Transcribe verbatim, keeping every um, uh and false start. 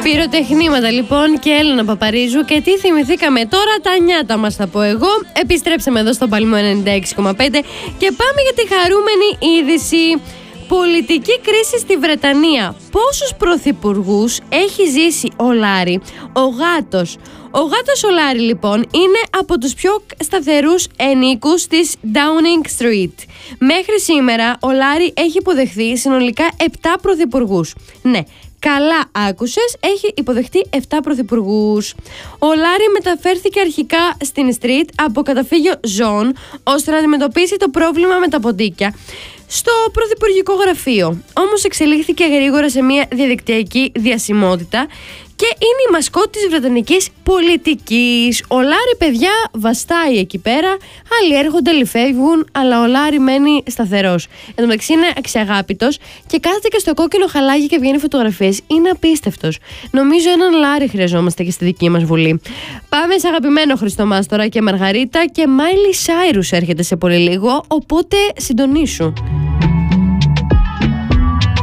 Πυροτεχνήματα λοιπόν και Έλενα Παπαρίζου. Και τι θυμηθήκαμε τώρα, τα νιάτα μας θα πω εγώ. Επιστρέψαμε εδώ στο Παλμό ενενήντα έξι κόμμα πέντε και πάμε για τη χαρούμενη είδηση. Πολιτική κρίση στη Βρετανία. Πόσους πρωθυπουργούς έχει ζήσει ο Λάρι, ο γάτος. Ο γάτος ο Λάρι λοιπόν είναι από τους πιο σταθερούς ενίκους της Downing Street. Μέχρι σήμερα ο Λάρι έχει υποδεχθεί συνολικά επτά πρωθυπουργούς. Ναι, καλά άκουσες, έχει υποδεχτεί επτά πρωθυπουργούς. Ο Λάρι μεταφέρθηκε αρχικά στην Street από καταφύγιο ζώων ώστε να αντιμετωπίσει το πρόβλημα με τα ποντίκια στο πρωθυπουργικό γραφείο. Όμως εξελίχθηκε γρήγορα σε μια διαδικτυακή διασημότητα και είναι η μασκότ της βρετανικής πολιτικής. Ο Λάρι, παιδιά, βαστάει εκεί πέρα. Άλλοι έρχονται, άλλοι φεύγουν, αλλά ο Λάρι μένει σταθερός. Εν τω μεταξύ είναι αξιαγάπητος και κάθεται και στο κόκκινο χαλάκι και βγαίνει φωτογραφίες. Είναι απίστευτος. Νομίζω έναν Λάρι χρειαζόμαστε και στη δική μας Βουλή. Πάμε σε αγαπημένο Χριστό Μάστορα και Μαργαρίτα, και Μάιλι Σάιρους έρχεται σε πολύ λίγο, οπότε συντονίσου.